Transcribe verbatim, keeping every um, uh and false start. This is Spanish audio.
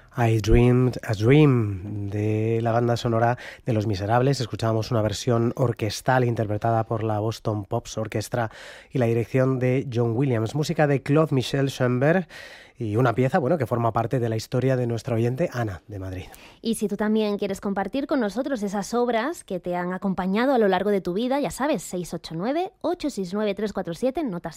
I Dreamed a Dream, de la banda sonora de Los Miserables. Escuchábamos una versión orquestal interpretada por la Boston Pops Orchestra y la dirección de John Williams, música de Claude Michel Schoenberg, y una pieza, bueno, que forma parte de la historia de nuestra oyente Ana, de Madrid. Y si tú también quieres compartir con nosotros esas obras que te han acompañado a lo largo de tu vida, ya sabes, seis ocho nueve, ocho seis nueve, tres cuatro siete, notas